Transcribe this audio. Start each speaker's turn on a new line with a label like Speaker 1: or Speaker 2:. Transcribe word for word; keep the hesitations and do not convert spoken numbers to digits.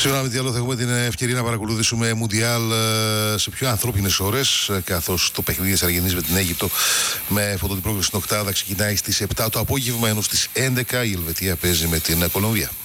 Speaker 1: Σήμερα με τι άλλο θα έχουμε την ευκαιρία να παρακολουθήσουμε Μουντιάλ σε πιο ανθρώπινες ώρες, καθώς το παιχνίδι της Αργεντινής με την Αίγυπτο με φωτοτυπρόκριση στην οκτάδα ξεκινάει στις επτά το απόγευμα, ενώ στις έντεκα η Ελβετία παίζει με την Κολομβία.